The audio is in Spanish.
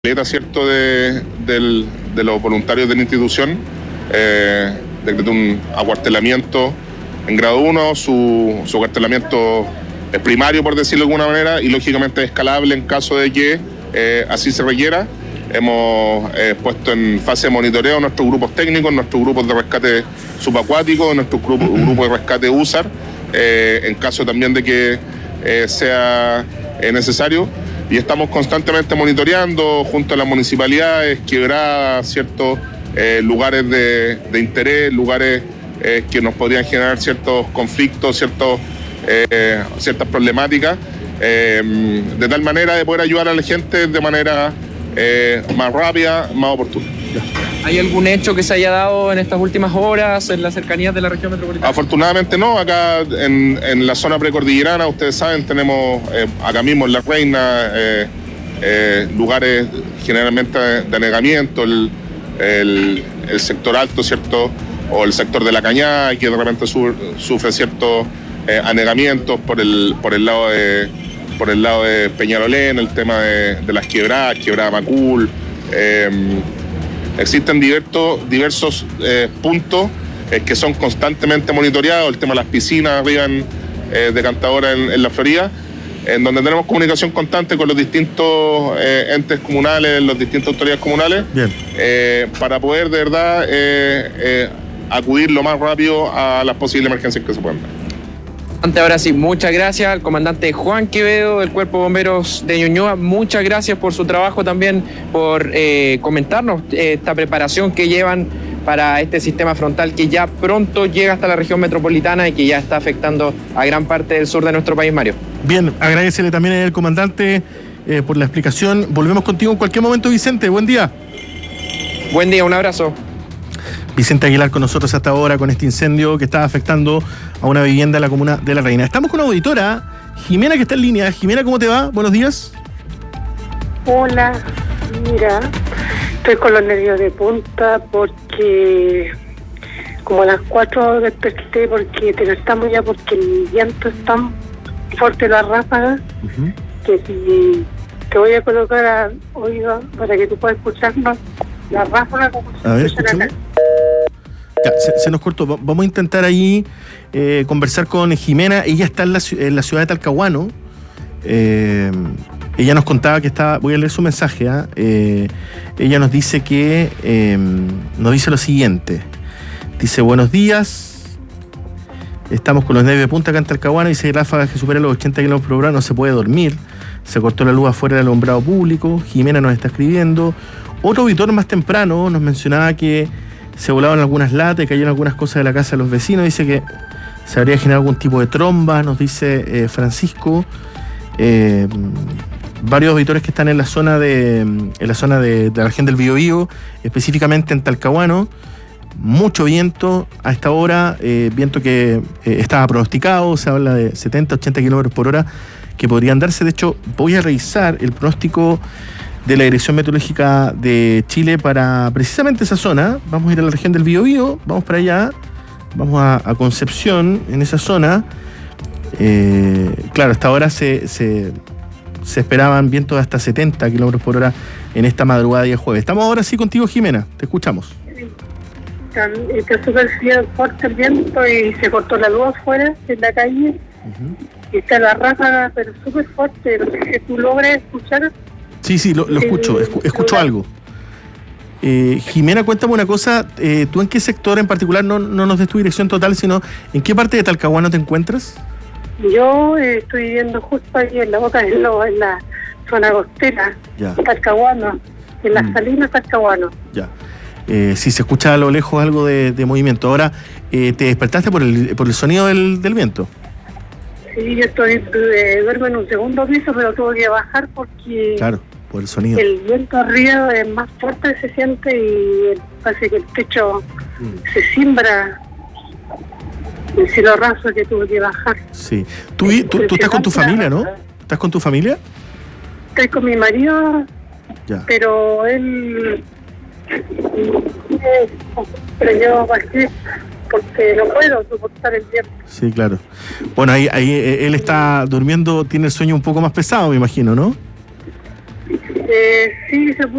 ¿Cierto? De los voluntarios de la institución, decretó un acuartelamiento en grado 1, su acuartelamiento es primario, por decirlo de alguna manera, y lógicamente escalable en caso de que así se requiera. Hemos puesto en fase de monitoreo nuestros grupos técnicos, nuestros grupos de rescate subacuático, nuestros grupos de rescate USAR, en caso también de que sea necesario. Y estamos constantemente monitoreando junto a las municipalidades, quebradas, ciertos lugares de interés, lugares que nos podrían generar ciertos conflictos, ciertas problemáticas, de tal manera de poder ayudar a la gente de manera más rápida, más oportuna. ¿Hay algún hecho que se haya dado en estas últimas horas en las cercanías de la región metropolitana? Afortunadamente no. Acá en la zona precordillerana, ustedes saben, tenemos acá mismo en La Reina lugares generalmente de anegamiento, el sector alto, ¿cierto? O el sector de La Cañada, que de repente sufre ciertos anegamientos por el lado de Peñalolén, el tema de las quebrada Macul. Existen diversos puntos que son constantemente monitoreados, el tema de las piscinas arriba de Cantadora en la Florida, en donde tenemos comunicación constante con los distintos entes comunales, las distintas autoridades comunales, para poder de verdad acudir lo más rápido a las posibles emergencias que se puedan dar. Ahora sí, muchas gracias al comandante Juan Quevedo del Cuerpo de Bomberos de Ñuñoa. Muchas gracias por su trabajo también, por comentarnos esta preparación que llevan para este sistema frontal que ya pronto llega hasta la región metropolitana y que ya está afectando a gran parte del sur de nuestro país, Mario. Bien, agradecele también al comandante por la explicación. Volvemos contigo en cualquier momento, Vicente. Buen día. Buen día, un abrazo. Vicente Aguilar con nosotros hasta ahora con este incendio que está afectando a una vivienda en la comuna de La Reina. Estamos con una auditora, Jimena, que está en línea. Jimena, ¿cómo te va? Buenos días. Hola, mira, estoy con los nervios de punta porque como a las 4 desperté porque porque el viento es tan fuerte, la ráfaga, que si te voy a colocar a oído para que tú puedas escucharnos la ráfaga como se escucha acá. Ya, se nos cortó. Vamos a intentar ahí conversar con Jimena. Ella está en la ciudad de Talcahuano. Ella nos contaba que estaba... Voy a leer su mensaje. Ella nos dice nos dice lo siguiente. Dice, buenos días. Estamos con los nervios de punta acá en Talcahuano. Dice, ráfagas que superan los 80 kilómetros por hora, no se puede dormir. Se cortó la luz afuera del alumbrado público. Jimena nos está escribiendo. Otro auditor más temprano nos mencionaba que se volaban algunas latas, cayeron algunas cosas de la casa de los vecinos. Dice que se habría generado algún tipo de tromba, nos dice Francisco. Varios auditores que están en la zona de la región del Biobío, específicamente en Talcahuano. Mucho viento a esta hora, viento que estaba pronosticado, se habla de 70, 80 kilómetros por hora que podrían darse. De hecho, voy a revisar el pronóstico de la Dirección Meteorológica de Chile para precisamente esa zona. Vamos a ir a la región del Biobío, vamos para allá, vamos a Concepción, en esa zona. Claro, hasta ahora se esperaban vientos de hasta 70 kilómetros por hora en esta madrugada de jueves. Estamos ahora sí contigo, Jimena, te escuchamos. Está súper fuerte el viento y se cortó la luz afuera en la calle. Y está la ráfaga, pero súper fuerte. No sé si tú logras escuchar. Sí, lo escucho, escucho algo. Jimena, cuéntame una cosa, ¿tú en qué sector en particular, no nos des tu dirección total, sino en qué parte de Talcahuano te encuentras? Yo estoy viviendo justo ahí en la Boca del Lobo, en la zona costera, Talcahuano, en las Salinas, Talcahuano. Ya. Sí, se escucha a lo lejos algo de movimiento. Ahora, ¿te despertaste por el sonido del viento? Sí, yo duermo en un segundo piso, pero tuve que bajar porque... Claro, por el sonido. El viento arriba es más fuerte, se siente y parece que el techo se cimbra. El cielo raso que tuve que bajar. Sí. Tú estás con tu familia, ¿no? ¿Estás con tu familia? Estoy con mi marido, pero él... pero yo bajé porque no puedo soportar el viento. Sí, claro. Bueno, ahí él está durmiendo, tiene el sueño un poco más pesado, me imagino, ¿no? Sí, se